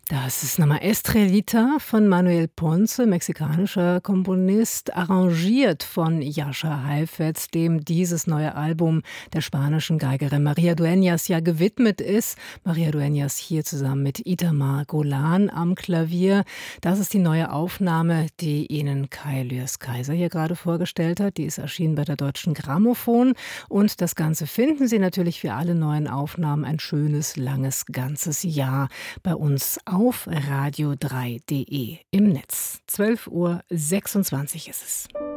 Das ist nochmal Estrellita von Manuel Ponce, mexikanischer Komponist, arrangiert von Jascha Heifetz, dem dieses neue Album der spanischen Geigerin Maria Dueñas ja gewidmet ist. Maria Dueñas hier zusammen mit Itamar Golan am Klavier. Das ist die neue Aufnahme, die Ihnen Kai Lührs-Kaiser hier gerade vorgestellt hat. Die ist erschienen bei der Deutschen Grammophon. Und das Ganze finden Sie natürlich für alle neuen Aufnahmen ein schönes, langes, ganzes Jahr bei uns auf radio3.de im Netz. 12:26 Uhr ist es.